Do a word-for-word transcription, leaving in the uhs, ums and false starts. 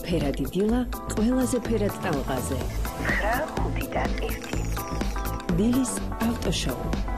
ფერადი დილა ყველაზე ფერად ტალღაზე. ცხრა ხუთიდან ერთი. დილის ავტოშოუ.